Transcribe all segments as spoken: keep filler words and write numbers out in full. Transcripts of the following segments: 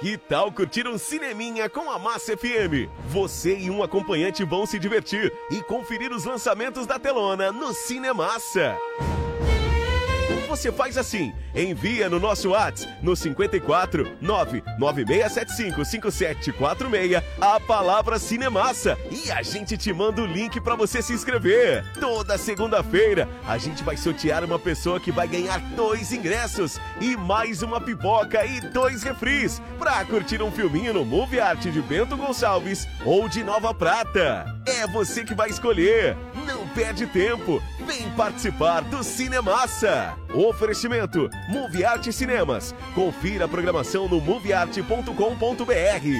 Que tal curtir um cineminha com a Massa F M? Você e um acompanhante vão se divertir e conferir os lançamentos da telona no Cinemassa. Você faz assim, envia no nosso WhatsApp no cinco quatro nove nove seis sete cinco cinco sete quatro seis a palavra Cinemassa e a gente te manda o link para você se inscrever. Toda segunda-feira a gente vai sortear uma pessoa que vai ganhar dois ingressos e mais uma pipoca e dois refris para curtir um filminho no Movie Art de Bento Gonçalves ou de Nova Prata. É você que vai escolher. Não perde tempo. Vem participar do Cinemassa. Oferecimento Movie Art Cinemas. Confira a programação no movie art ponto com ponto b r.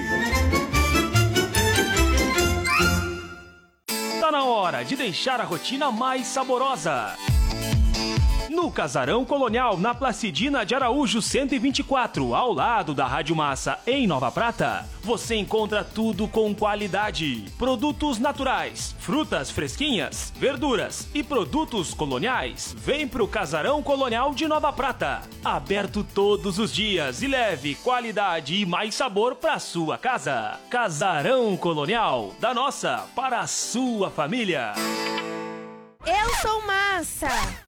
Tá na hora de deixar a rotina mais saborosa. No Casarão Colonial, na Placidina de Araújo cento e vinte e quatro, ao lado da Rádio Massa, em Nova Prata, você encontra tudo com qualidade. Produtos naturais, frutas fresquinhas, verduras e produtos coloniais. Vem pro Casarão Colonial de Nova Prata. Aberto todos os dias e leve qualidade e mais sabor pra sua casa. Casarão Colonial, da nossa para a sua família. Eu sou Massa.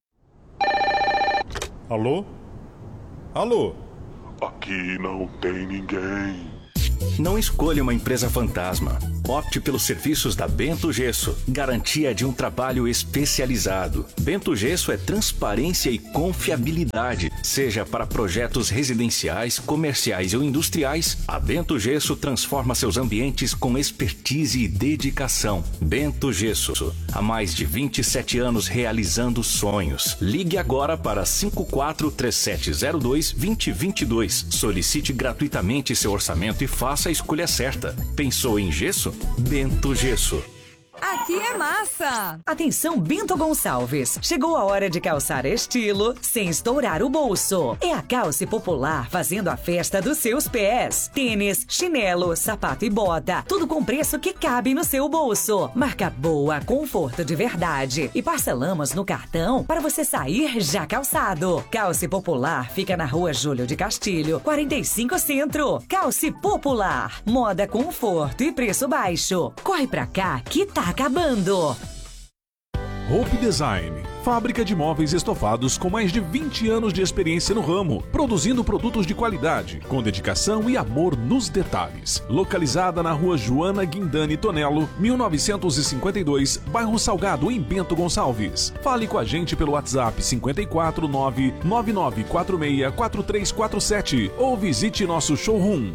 Alô? Alô? Aqui não tem ninguém. Não escolha uma empresa fantasma. Opte pelos serviços da Bento Gesso. Garantia de um trabalho especializado. Bento Gesso é transparência e confiabilidade. Seja para projetos residenciais, comerciais ou industriais, a Bento Gesso transforma seus ambientes com expertise e dedicação. Bento Gesso. Há mais de vinte e sete anos realizando sonhos. Ligue agora para cinco quatro três sete zero dois dois zero dois dois. Solicite gratuitamente seu orçamento e faça a escolha certa. Pensou em gesso? Bento Gesso. Aqui é massa! Atenção, Bento Gonçalves. Chegou a hora de calçar estilo sem estourar o bolso. É a Calce Popular fazendo a festa dos seus pés. Tênis, chinelo, sapato e bota. Tudo com preço que cabe no seu bolso. Marca boa, conforto de verdade. E parcelamos no cartão para você sair já calçado. Calce Popular fica na Rua Júlio de Castilho, quarenta e cinco Centro. Calce Popular. Moda, conforto e preço baixo. Corre pra cá que tá acabando. Hope Design, fábrica de móveis estofados com mais de vinte anos de experiência no ramo, produzindo produtos de qualidade, com dedicação e amor nos detalhes. Localizada na Rua Joana Guindani Tonello, mil novecentos e cinquenta e dois, bairro Salgado, em Bento Gonçalves. Fale com a gente pelo WhatsApp cinco quatro nove nove nove quatro seis quatro três quatro sete ou visite nosso showroom.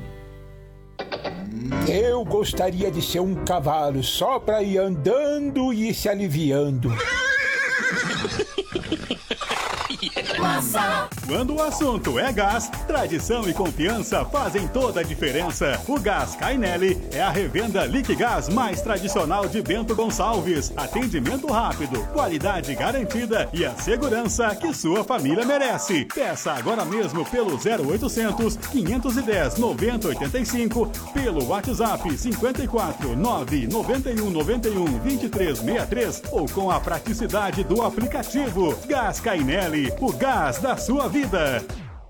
Eu gostaria de ser um cavalo só pra ir andando e se aliviando. Quando o assunto é gás, tradição e confiança fazem toda a diferença. O Gás Cainelli é a revenda Liquigás mais tradicional de Bento Gonçalves. Atendimento rápido, qualidade garantida e a segurança que sua família merece. Peça agora mesmo pelo zero oitocentos, quinhentos e dez, noventa e oitenta e cinco, pelo WhatsApp cinco quatro nove nove um nove um dois três seis três ou com a praticidade do aplicativo. Gás Cainelli, o gás da sua vida.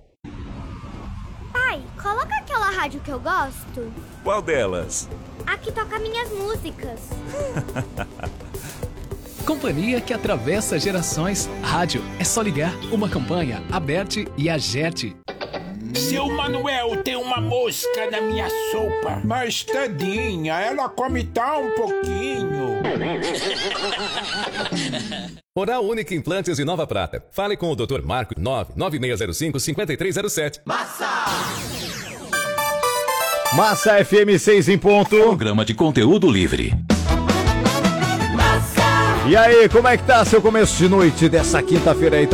Pai, coloca aquela rádio que eu gosto. Qual delas? A que toca minhas músicas. Companhia que atravessa gerações. Rádio é só ligar. Uma campanha, Aberte e Agerte. Seu Manuel, tem uma mosca na minha sopa. Mas tadinha, ela come tão pouquinho. Oral Única Implantes de Nova Prata. Fale com o doutor Marco, nove nove seis zero cinco, cinco três zero sete. Massa! Massa F M seis em ponto. Programa de conteúdo livre. E aí, como é que tá seu começo de noite dessa quinta-feira aí?